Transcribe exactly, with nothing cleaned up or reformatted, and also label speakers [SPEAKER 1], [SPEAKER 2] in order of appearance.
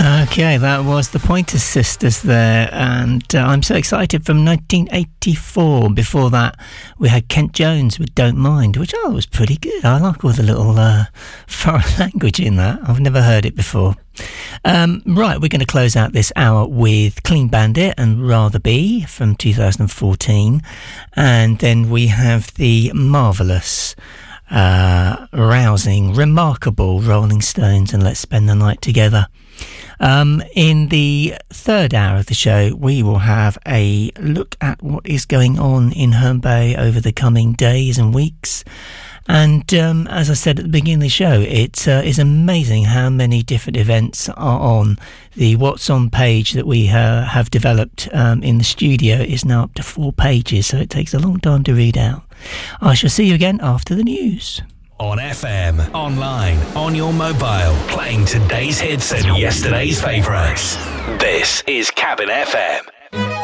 [SPEAKER 1] Okay, that was the Pointer Sisters there, and uh, I'm so excited, from nineteen eighty-four. Before that, we had Kent Jones with Don't Mind, which I thought was pretty good. I like all the little uh, foreign language in that. I've never heard it before. Um, right, we're going to close out this hour with Clean Bandit and Rather Be from two thousand fourteen, and then we have the marvellous, uh, rousing, remarkable Rolling Stones and Let's Spend the Night Together. Um, in the third hour of the show, we will have a look at what is going on in Herne Bay over the coming days and weeks. And um, as I said at the beginning of the show, it uh, is amazing how many different events are on. The What's On page that we uh, have developed um, in the studio is now up to four pages, so it takes a long time to read out. I shall see you again after the news.
[SPEAKER 2] On F M, online, on your mobile, playing today's hits and yesterday's favourites. This is Cabin F M.